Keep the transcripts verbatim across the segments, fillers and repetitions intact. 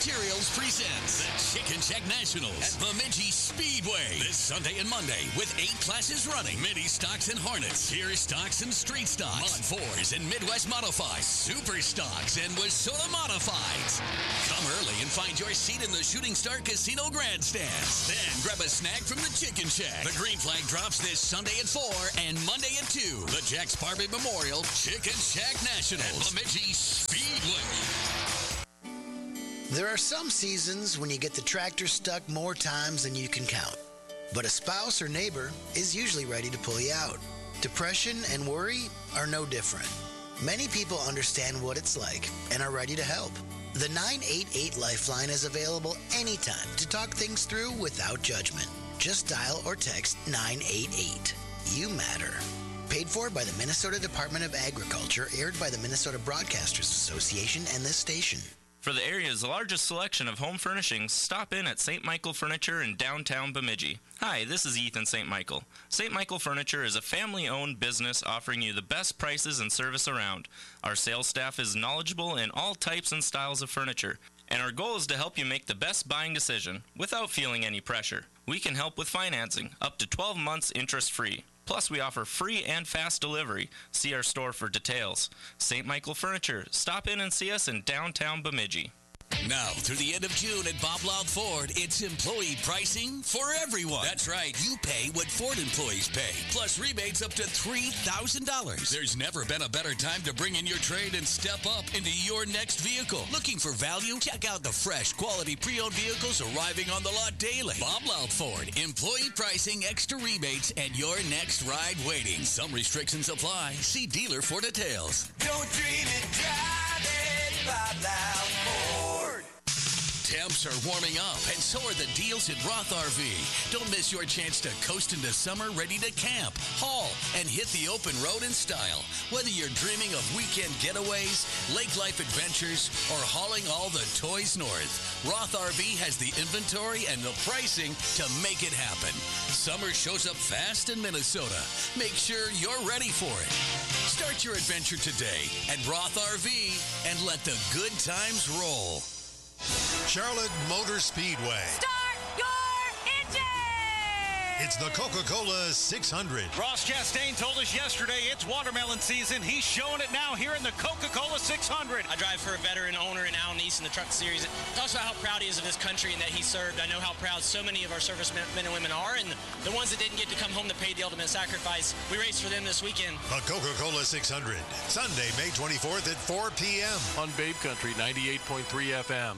Materials presents the Chicken Shack Nationals at Bemidji Speedway this Sunday and Monday with eight classes running. Mini stocks and Hornets, Tier stocks and Street stocks, Mod fours and Midwest Modifieds, Super stocks and Wissota Modifieds. Come early and find your seat in the Shooting Star Casino Grandstands. Then grab a snack from the Chicken Shack. The green flag drops this Sunday at four and Monday at two. The Jack Sparby Memorial Chicken Shack Nationals at Bemidji Speedway. There are some seasons when you get the tractor stuck more times than you can count. But a spouse or neighbor is usually ready to pull you out. Depression and worry are no different. Many people understand what it's like and are ready to help. The nine eight eight Lifeline is available anytime to talk things through without judgment. Just dial or text nine eight eight. You matter. Paid for by the Minnesota Department of Agriculture, aired by the Minnesota Broadcasters Association and this station. For the area's largest selection of home furnishings, stop in at Saint Michael Furniture in downtown Bemidji. Hi, this is Ethan Saint Michael. Saint Michael Furniture is a family-owned business offering you the best prices and service around. Our sales staff is knowledgeable in all types and styles of furniture, and our goal is to help you make the best buying decision without feeling any pressure. We can help with financing, up to twelve months interest-free. Plus, we offer free and fast delivery. See our store for details. Saint Michael Furniture. Stop in and see us in downtown Bemidji. Now, through the end of June at Bob Loud Ford, it's employee pricing for everyone. That's right. You pay what Ford employees pay, plus rebates up to three thousand dollars. There's never been a better time to bring in your trade and step up into your next vehicle. Looking for value? Check out the fresh, quality pre-owned vehicles arriving on the lot daily. Bob Loud Ford. Employee pricing, extra rebates, and your next ride waiting. Some restrictions apply. See dealer for details. Don't dream it, drive it, Bob Loud Ford. Temps are warming up, and so are the deals at Roth R V. Don't miss your chance to coast into summer ready to camp, haul, and hit the open road in style. Whether you're dreaming of weekend getaways, lake life adventures, or hauling all the toys north, Roth R V has the inventory and the pricing to make it happen. Summer shows up fast in Minnesota. Make sure you're ready for it. Start your adventure today at Roth R V and let the good times roll. Charlotte Motor Speedway. Start your engine! It's the Coca-Cola six hundred. Ross Chastain told us yesterday it's watermelon season. He's showing it now here in the Coca-Cola six hundred. I drive for a veteran owner in Alan East in the Truck Series. It talks about how proud he is of his country and that he served. I know how proud so many of our servicemen men and women are, and the ones that didn't get to come home to pay the ultimate sacrifice, we raced for them this weekend. The Coca-Cola six hundred, Sunday, May twenty-fourth at four p.m. on Babe Country ninety-eight point three F M.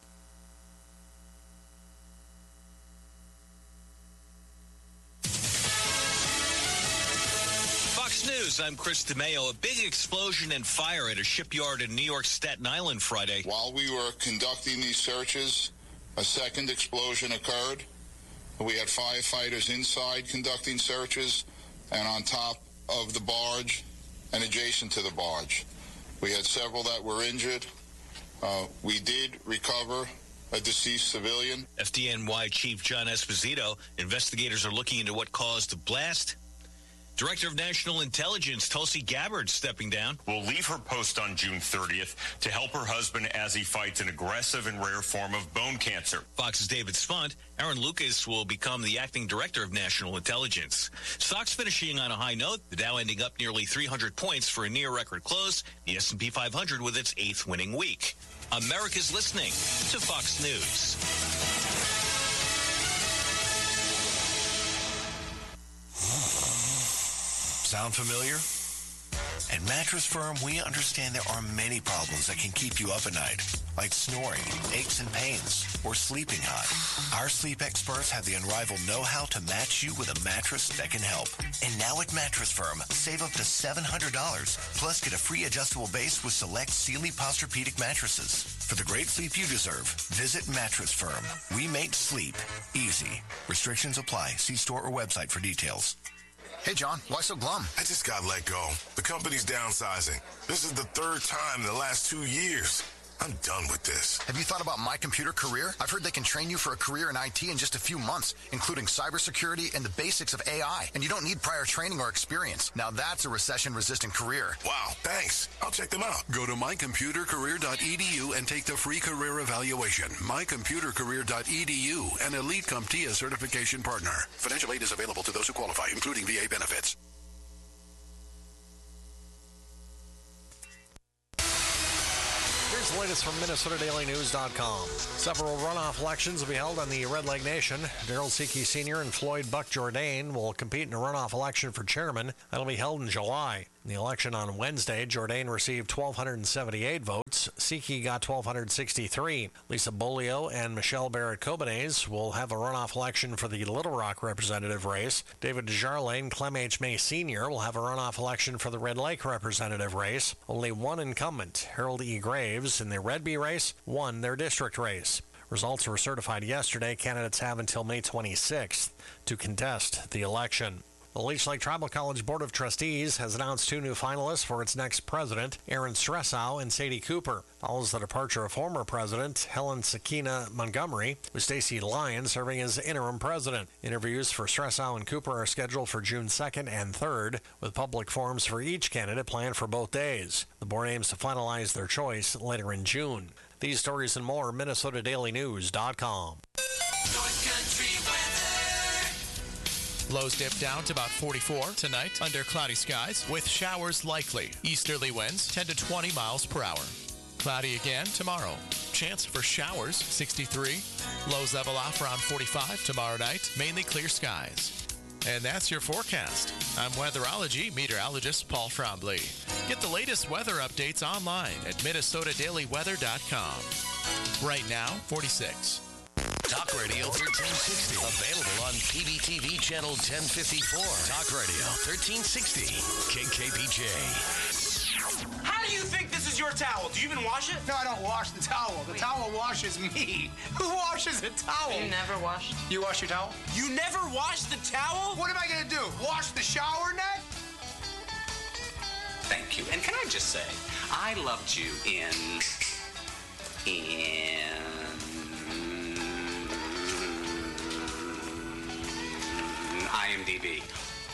News. I'm Chris DeMeo. A big explosion and fire at a shipyard in New York's Staten Island Friday. While we were conducting these searches, a second explosion occurred. We had firefighters inside conducting searches and on top of the barge and adjacent to the barge. We had several that were injured. Uh, we did recover a deceased civilian. F D N Y Chief John Esposito. Investigators are looking into what caused the blast. Director of National Intelligence, Tulsi Gabbard, stepping down. Will leave her post on June thirtieth to help her husband as he fights an aggressive and rare form of bone cancer. Fox's David Spunt. Aaron Lucas will become the acting director of National Intelligence. Stocks finishing on a high note. The Dow ending up nearly three hundred points for a near-record close. The S and P five hundred with its eighth winning week. America's listening to Fox News. Sound familiar? At Mattress Firm, we understand there are many problems that can keep you up at night, like snoring, aches and pains, or sleeping hot. Our sleep experts have the unrivaled know-how to match you with a mattress that can help. And now at Mattress Firm, save up to seven hundred dollars, plus get a free adjustable base with select Sealy Posturepedic mattresses. For the great sleep you deserve, visit Mattress Firm. We make sleep easy. Restrictions apply. See store or website for details. Hey, John, why so glum? I just got let go. The company's downsizing. This is the third time in the last two years. I'm done with this. Have you thought about My Computer Career? I've heard they can train you for a career in I T in just a few months, including cybersecurity and the basics of A I. And you don't need prior training or experience. Now that's a recession-resistant career. Wow, thanks. I'll check them out. Go to my computer career dot e d u and take the free career evaluation. my computer career dot e d u, an Elite CompTIA certification partner. Financial aid is available to those who qualify, including V A benefits. Here's the latest from Minnesota Daily News dot com. Several runoff elections will be held on the Red Leg Nation. Darrell Seeke Senior and Floyd Buck Jourdain will compete in a runoff election for chairman. That'll be held in July. In the election on Wednesday, Jourdain received one thousand two hundred seventy-eight votes. Seeke got one thousand two hundred sixty-three. Lisa Bolio and Michelle Barrett-Kobanez will have a runoff election for the Little Rock representative race. David Desjardins and Clem H. May Senior will have a runoff election for the Red Lake representative race. Only one incumbent, Harold E. Graves, in the Red Bee race, won their district race. Results were certified yesterday. Candidates have until May twenty-sixth to contest the election. The Leech Lake Tribal College Board of Trustees has announced two new finalists for its next president, Aaron Stressow and Sadie Cooper. Follows the departure of former president Helen Sakina Montgomery, with Stacy Lyon serving as interim president. Interviews for Stressow and Cooper are scheduled for June second and third, with public forums for each candidate planned for both days. The board aims to finalize their choice later in June. These stories and more, Minnesota Daily News dot com. North Country weather. Lows dip down to about forty-four tonight under cloudy skies with showers likely. Easterly winds ten to twenty miles per hour. Cloudy again tomorrow. Chance for showers sixty-three. Lows level off around forty-five tomorrow night. Mainly clear skies. And that's your forecast. I'm weatherology meteorologist Paul Trombley. Get the latest weather updates online at Minnesota Daily Weather dot com. Right now, forty-six. Talk Radio thirteen sixty. Available on P B T V channel ten fifty-four. Talk Radio thirteen sixty. K K B J. How do you think this is your towel? Do you even wash it? No, I don't wash the towel. The towel washes me. Who washes a towel? You never washed. You wash your towel? You never wash the towel? What am I going to do? Wash the shower net? Thank you. And can I just say, I loved you in... in... I M D B.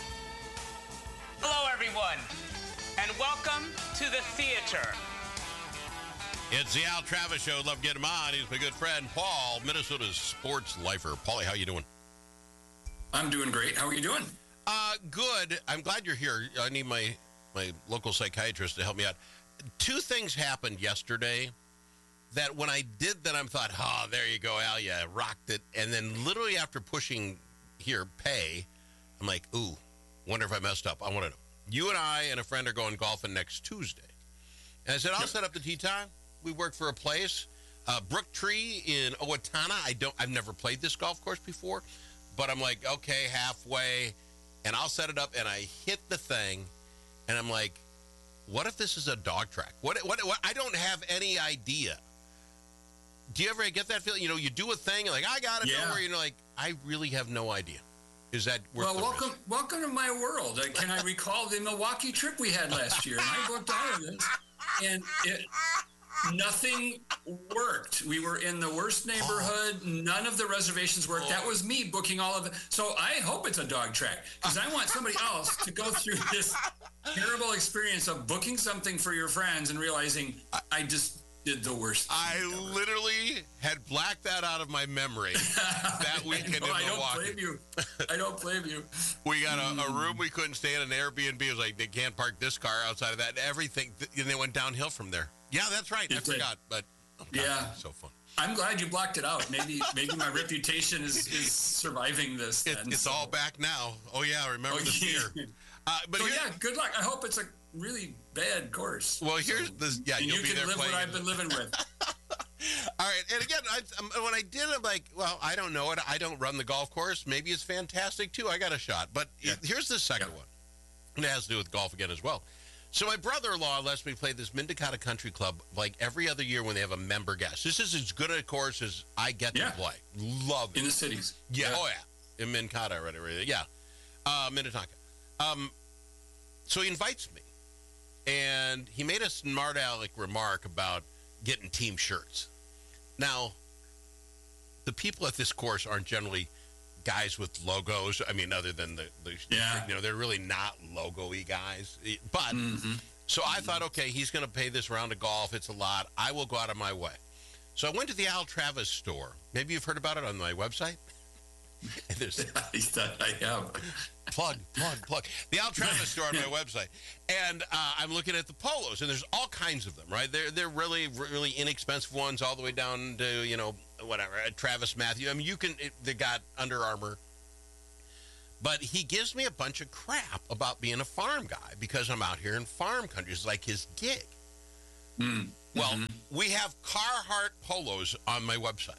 Hello, everyone, and welcome to the theater. It's the Al Travis Show. Love getting him on. He's my good friend, Paul, Minnesota's sports lifer. Paulie, how you doing? I'm doing great. How are you doing? Uh, good. I'm glad you're here. I need my, my local psychiatrist to help me out. Two things happened yesterday that when I did that, I thought, oh, there you go, Al, you rocked it. And then literally after pushing here, pay, I'm like, ooh, wonder if I messed up. I want to know. You and I and a friend are going golfing next Tuesday. And I said, I'll yep. set up the tee time. We work for a place, uh, Brooktree in Owatonna. I don't, I've never played this golf course before, but I'm like, okay, halfway, and I'll set it up, and I hit the thing, and I'm like, what if this is a dog track? What, what, what I don't have any idea. Do you ever get that feeling? You know, you do a thing, like, I got it, yeah. don't worry. You're like, I really have no idea. Is that worth well? the Welcome, risk? welcome to my world. Uh, can I recall the Milwaukee trip we had last year? And I booked all of this, and it, nothing worked. We were in the worst neighborhood. Oh. None of the reservations worked. Oh. That was me booking all of it. So I hope it's a dog track because I want somebody else to go through this terrible experience of booking something for your friends and realizing I, I just. did the worst. I literally had blacked that out of my memory that weekend no, in I Milwaukee. don't blame you. I don't blame you. We got a, a room we couldn't stay in, an Airbnb. It was like, they can't park this car outside of that. And everything, and they went downhill from there. Yeah, that's right. It I did. forgot, but oh God, yeah, so fun. I'm glad you blocked it out. Maybe maybe my reputation is, is surviving this. It, then, it's so. all back now. Oh, yeah, remember oh, the fear. Uh, but so, here, yeah, good luck. I hope it's a really bad course. Well, here's so, the, yeah, and you'll you be can there live playing what I've been living with. All right, and again, I, um, when I did it, I'm like, well, I don't know it. I don't run the golf course. Maybe it's fantastic, too. I got a shot. But yeah. here's the second yeah. one. And it has to do with golf again as well. So my brother-in-law lets me play this Mendocino Country Club like every other year when they have a member guest. This is as good a course as I get yeah. to play. Love it. In the cities. Yeah, yeah. oh yeah. In Minnetonka, right, right, yeah. Uh, Minnetonka. Um, so he invites me. And he made a smart aleck remark about getting team shirts. Now, the people at this course aren't generally guys with logos. I mean, other than the, the yeah. you know, they're really not logo-y guys. But, mm-hmm. so I thought, okay, he's going to pay this round of golf. It's a lot. I will go out of my way. So I went to the Al Travis store. Maybe you've heard about it on my website. There's, I have. Plug, plug, plug. The Al Travis store on my website. And uh, I'm looking at the polos, and there's all kinds of them, right? They're, they're really, really inexpensive ones all the way down to, you know, whatever, uh, Travis Matthew. I mean, you can, it, they got Under Armour. But he gives me a bunch of crap about being a farm guy because I'm out here in farm country. It's like his gig. Mm. Well, mm-hmm. we have Carhartt polos on my website.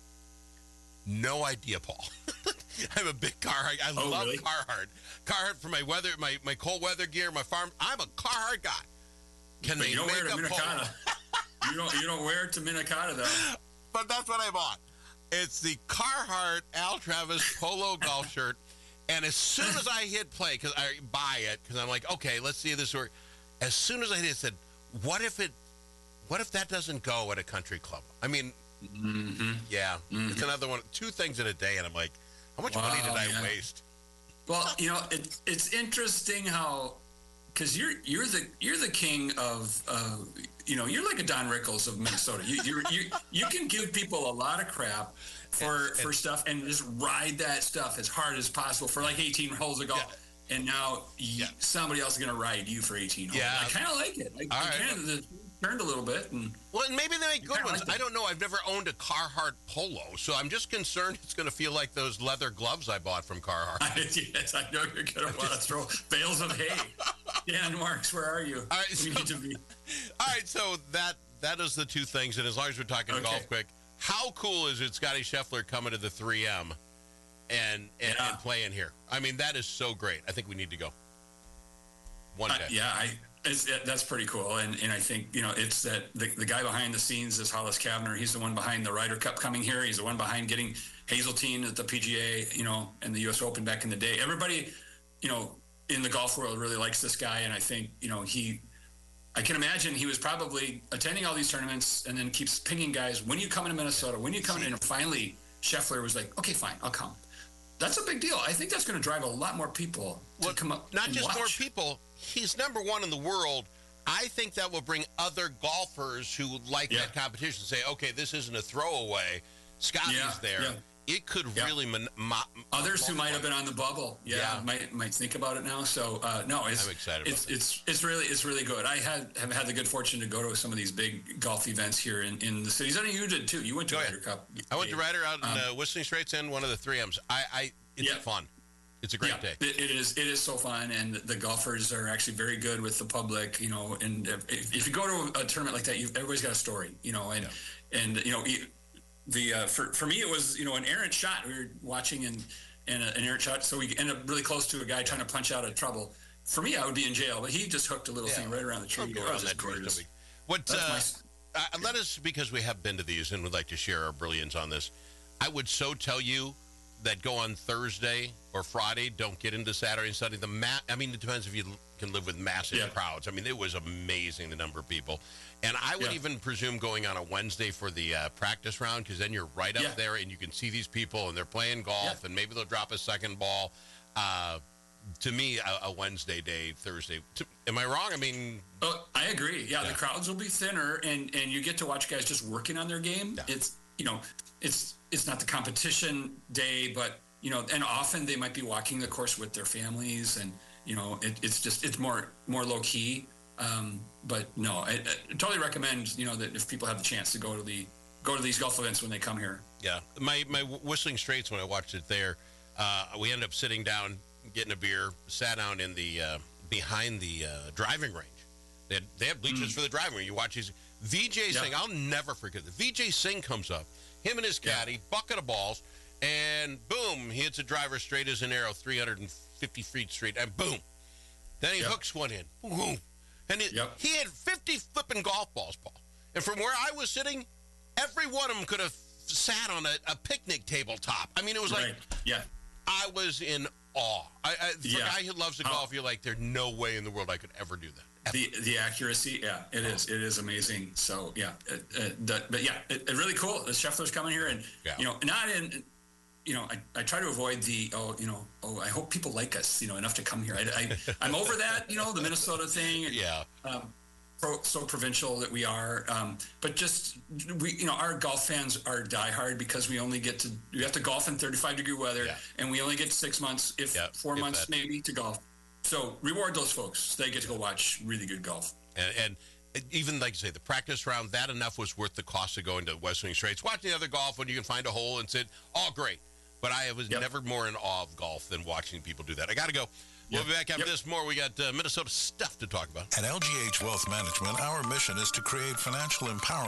No idea, Paul. I'm a big Carhartt. I oh, love really? Carhartt. Carhartt for my weather, my, my cold weather gear, my farm. I'm a Carhartt guy. Can but they you don't make wear it to a polo? Minnetonka. you don't. You don't wear it to Minnetonka though. But that's what I bought. It's the Carhartt Al Travis polo golf shirt. And as soon as I hit play, because I buy it, because I'm like, okay, let's see this work. As soon as I hit it, it said, what if it, what if that doesn't go at a country club? I mean, mm-hmm. yeah, mm-hmm. it's another one, two things in a day, and I'm like, how much wow, money did I yeah. waste? Well, you know, it, it's interesting how, because you're you're the you're the king of, uh, you know, you're like a Don Rickles of Minnesota. You you you you can give people a lot of crap for and, for and, stuff and just ride that stuff as hard as possible for like eighteen holes of golf. Yeah. And now you, yeah. somebody else is going to ride you for eighteen holes. Yeah. I kind of like it. I, I right. kind of turned a little bit. And well, and maybe they make good ones. Like I don't know. I've never owned a Carhartt polo, so I'm just concerned it's going to feel like those leather gloves I bought from Carhartt. Yes, I know you're going to want to throw bales of hay. Dan Marks, where are you? All right, so, we need to be. All right, so that that is the two things, and as long as we're talking okay. golf quick, how cool is it Scotty Scheffler coming to the three M and and, yeah. and playing here? I mean, that is so great. I think we need to go one day. Uh, yeah, I, it's, it, that's pretty cool. And and I think, you know, it's that the, the guy behind the scenes is Hollis Kavner. He's the one behind the Ryder Cup coming here. He's the one behind getting Hazeltine at the P G A, you know, and the U S Open back in the day. Everybody, you know, in the golf world really likes this guy. And I think, you know, he... I can imagine he was probably attending all these tournaments and then keeps pinging guys, when you come to Minnesota, when you come in, and finally Scheffler was like, okay, fine, I'll come. That's a big deal. I think that's going to drive a lot more people to well, come up Not and just watch. more people. He's number one in the world. I think that will bring other golfers who like yeah. that competition say, okay, this isn't a throwaway. Scotty's yeah, there. Yeah. It could yeah. really... Man, ma- Others who might have been on the bubble, yeah, yeah. might might think about it now. So uh, no, it's I'm excited. It's about it's it's really it's really good. I had have had the good fortune to go to some of these big golf events here in, in the cities. I know you did too. You went to oh, Ryder yeah. Cup. I went to Ryder out in um, uh, Whistling Straits and one of the three M's. I, I it's yeah. fun. It's a great yeah, day. It, it is. It is so fun, and the golfers are actually very good with the public. You know, and if, if you go to a tournament like that, you, everybody's got a story. You know, and yeah. and you know. You, The uh, for for me it was, you know, an errant shot. We were watching and and a, an errant shot, so we ended up really close to a guy trying to punch out of trouble. For me, I would be in jail, but he just hooked a little yeah. thing right around the tree. Go around that gorgeous. What uh, my... uh, let us, because we have been to these and would like to share our brilliance on this. I would so tell you that go on Thursday or Friday. Don't get into Saturday and Sunday. The ma- I mean, it depends if you can live with massive yeah. crowds. I mean, it was amazing, the number of people. And I would yeah. even presume going on a Wednesday for the uh, practice round, because then you're right up yeah. there and you can see these people and they're playing golf yeah. and maybe they'll drop a second ball. Uh, to me, a, a Wednesday day, Thursday. To, am I wrong? I mean... Oh, I agree. Yeah, yeah, the crowds will be thinner, and, and you get to watch guys just working on their game. Yeah. It's, you know, it's it's not the competition day, but, you know, and often they might be walking the course with their families, and, you know, it, it's just, it's more more low-key. Um, but no, I, I totally recommend, you know, that if people have the chance to go to the go to these golf events when they come here. Yeah, my my Whistling Straits, when I watched it there, uh, we ended up sitting down, getting a beer, sat down in the uh, behind the uh, driving range. They had, they have bleachers mm. for the driving range. You watch these. V J yeah. Singh, I'll never forget it. V J Singh comes up, him and his caddy, yeah. bucket of balls, and boom, he hits a driver straight as an arrow, three hundred fifty feet straight, and boom. Then he yeah. hooks one in. Boom. And it, yep. he had fifty flipping golf balls, Paul. And from where I was sitting, every one of them could have sat on a, a picnic tabletop. I mean, it was right. like, yeah. I was in awe. I, I, for Yeah. a guy who loves to Oh. golf, you're like, there's no way in the world I could ever do that. The the accuracy, yeah, it is. It is amazing. So yeah, it, it, that, but yeah, it, it really cool. The Scheffler's coming here, and Yeah. you know, not in, you know, I, I try to avoid the oh, you know, oh, I hope people like us, you know, enough to come here. I, I I'm over that, you know, the Minnesota thing. Yeah. Um, pro, so provincial that we are, um, but just we, you know, our golf fans are diehard because we only get to we have to golf in thirty-five degree weather, Yeah. and we only get six months, if Yeah, four if months that. maybe, to golf. So reward those folks. They get to go watch really good golf. And, and even, like you say, the practice round, that enough was worth the cost of going to West Wing Straits. Watching the other golf when you can find a hole and sit, all great. But I was Yep. never more in awe of golf than watching people do that. I got to go. We'll Yep. be back after Yep. this more. We got uh, Minnesota stuff to talk about. At L G H Wealth Management, our mission is to create financial empowerment